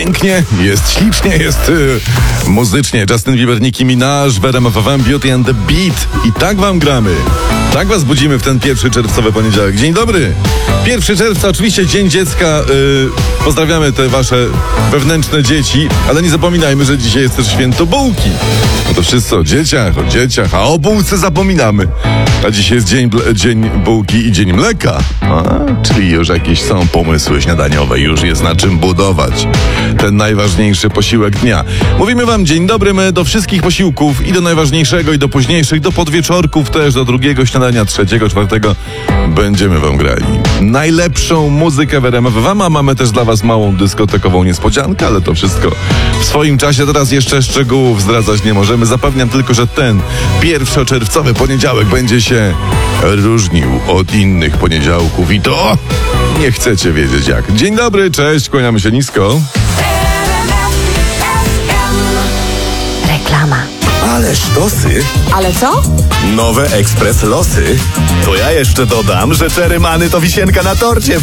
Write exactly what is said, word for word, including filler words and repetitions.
pięknie, jest ślicznie, jest y, muzycznie. Justin Bieber, Nicki Minaj, w R M F F M, Beauty and the Beat. I tak wam gramy. Tak was budzimy w ten pierwszy czerwcowy poniedziałek. Dzień dobry. pierwszego czerwca, oczywiście Dzień Dziecka. Y, pozdrawiamy te wasze wewnętrzne dzieci, ale nie zapominajmy, że dzisiaj jest też święto bułki. No to wszyscy o dzieciach, o dzieciach, a o bułce zapominamy. A dzisiaj jest dzień, dzień bułki i dzień mleka. A, czyli już jakieś są pomysły śniadaniowe, już jest na czym budować ten najważniejszy posiłek dnia. Mówimy wam dzień dobry, my do wszystkich posiłków, i do najważniejszego, i do późniejszych, do podwieczorków też, do drugiego śniadania, trzeciego, czwartego będziemy wam grali najlepszą muzykę w R M F F M, a mamy też dla was małą dyskotekową niespodziankę, ale to wszystko w swoim czasie. Teraz jeszcze szczegółów zdradzać nie możemy. Zapewniam tylko, że ten pierwszoczerwcowy poniedziałek będzie się różnił od innych poniedziałków i to nie chcecie wiedzieć jak. Dzień dobry, cześć, kłaniamy się nisko. Reklama. Ale sztosy. Ale co? Nowe Ekspres Losy. To ja jeszcze dodam, że czerymany to wisienka na torcie.